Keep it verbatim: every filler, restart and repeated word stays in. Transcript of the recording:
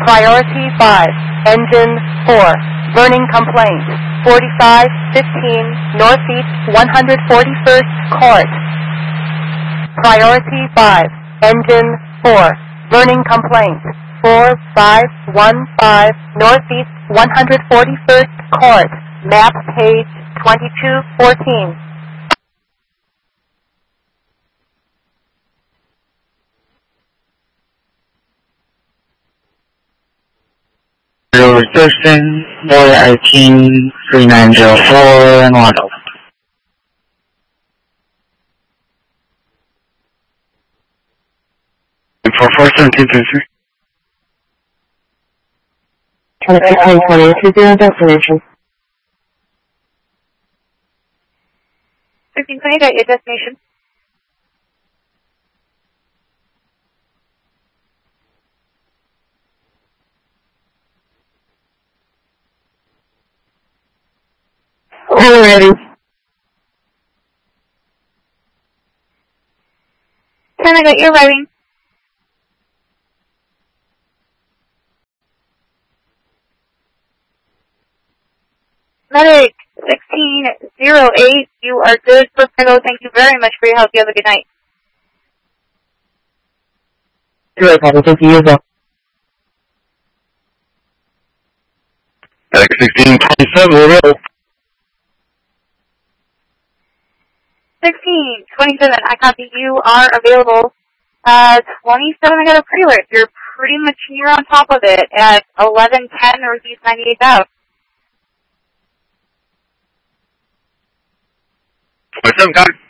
Priority five, engine four, burning complaint, forty-five fifteen Northeast one hundred forty-first Court. Priority five, engine four, burning complaint, four five one five Northeast one hundred forty-first Court, map page twenty-two fourteen. Reception, Boy eighteen three nine zero four, and Waddle. four four seventeen three three. twenty-eight twenty two zero destination. fifteen twenty, got your destination. Already. ten, I got your arriving. Medic sixteen oh eight, you are good for Pego. Thank you very much for your help. You have a good night. Great, Papa. Thank you as well. Medic sixteen twenty-seven, we're real. sixteen twenty-seven, I copy. You are available. Uh, twenty-seven, I got a pre-alert. You're pretty much near on top of it at eleven ten Northeast ninety-eighth Ave. twenty-seven, got it.